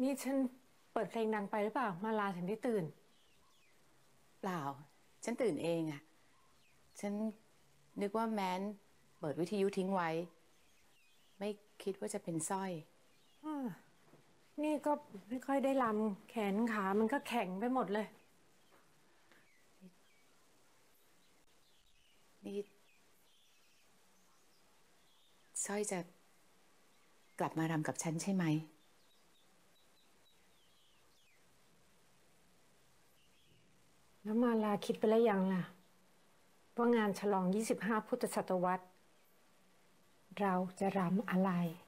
นี่ฉันเปิดเพลงดังไปหรือเปล่ามาลาถึงได้ตื่นเปล่าฉันตื่นเองอะฉันนึกว่าแมนเปิดวิทยุทิ้งไว้ไม่คิดว่าจะเป็นสร้อยอานี่ก็ไม่ค่อยได้ลำแขนขามันก็แข็งไปหมดเลยนี่สร้อยจะกลับมารำกับฉันใช่ไหมแล้วมาลาคิดไปแล้วยังล่ะว่างานฉลอง25พุทธศตวรรษเราจะรำอะไร